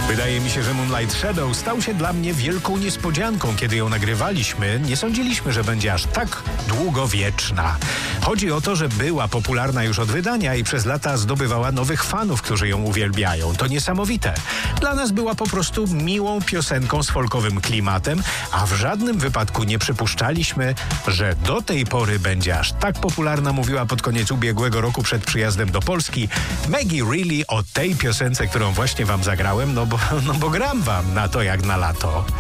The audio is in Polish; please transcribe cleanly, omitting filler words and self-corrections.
Wydaje mi się, że Moonlight Shadow stał się dla mnie wielką niespodzianką. Kiedy ją nagrywaliśmy, nie sądziliśmy, że będzie aż tak długowieczna. Chodzi o to, że była popularna już od wydania i przez lata zdobywała nowych fanów, którzy ją uwielbiają. To niesamowite. Dla nas była po prostu miłą piosenką z folkowym klimatem, a w żadnym wypadku nie przypuszczaliśmy, że do tej pory będzie aż tak popularna, mówiła pod koniec ubiegłego roku przed przyjazdem do Polski Maggie Reilly o tej piosence, którą właśnie wam zagrałem, no bo gram wam na to jak na lato.